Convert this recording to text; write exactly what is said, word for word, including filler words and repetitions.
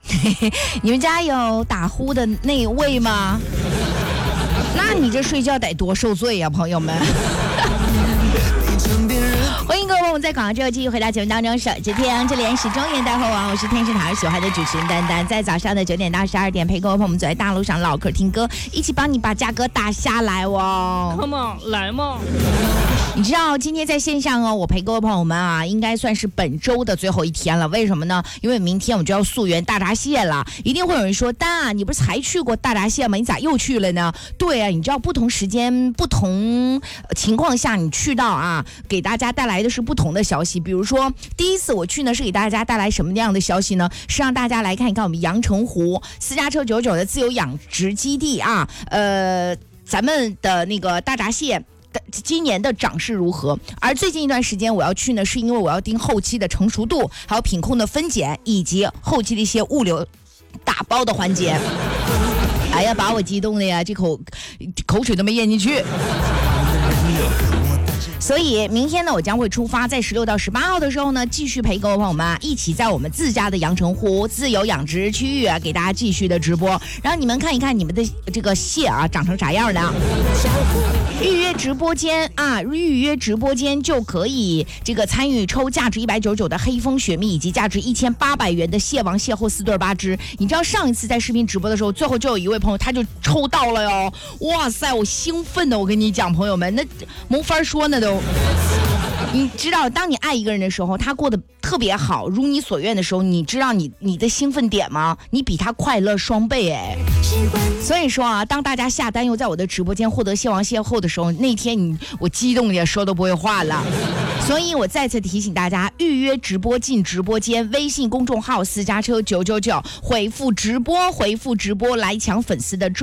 你们家有打呼的那位吗？那你这睡觉得多受罪呀、啊，朋友们。欢迎各位朋友在广告之后继续回到节目当中，手机听这里是中原大后王，我是天使塔尔喜欢的主持人丹丹，在早上的九点到十二点陪各位朋友们走在大路上唠嗑听歌，一起帮你把价格打下来哦。 Come on， 来嘛！ 你知道今天在线上哦，我陪各位朋友们啊，应该算是本周的最后一天了。为什么呢？因为明天我们就要溯源大闸蟹了。一定会有人说，丹，你不是才去过大闸蟹吗？你咋又去了呢？对啊，你知道不同时间、不同情况下你去到啊，给大家带来的是不同的消息。比如说，第一次我去呢，是给大家带来什么样的消息呢？是让大家来看一看我们阳澄湖私家车九九的自由养殖基地啊，呃，咱们的那个大闸蟹。今年的涨势如何？而最近一段时间我要去呢，是因为我要盯后期的成熟度，还有品控的分拣，以及后期的一些物流打包的环节。哎呀，把我激动的呀，这口口水都没咽进去。所以明天呢，我将会出发，在十六到十八号的时候呢，继续陪各位朋友们啊，一起在我们自家的阳澄湖自由养殖区域啊，给大家继续的直播，让你们看一看你们的这个蟹啊长成啥样的。预约直播间啊，预约直播间就可以这个参与抽价值一百九十九的黑蜂雪蜜，以及价值一千八百元的蟹王蟹后四对八只。你知道上一次在视频直播的时候，最后就有一位朋友他就抽到了哟！哇塞，我兴奋的，我跟你讲，朋友们，那没法说呢都。你知道，当你爱一个人的时候，他过得特别好，如你所愿的时候，你知道你你的兴奋点吗？你比他快乐双倍哎。所以说啊，当大家下单又在我的直播间获得蟹王蟹后的时候，那天你我激动的说都不会话了。所以我再次提醒大家，预约直播进直播间，微信公众号私家车九九九，回复直播回复直播来抢粉丝的